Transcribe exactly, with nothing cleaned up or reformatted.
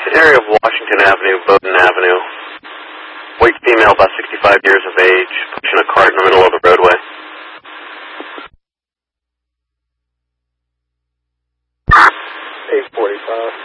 area of Washington Avenue, Bowdoin Avenue. White female, about sixty-five years of age, pushing a cart in the middle of the roadway. eight forty-five.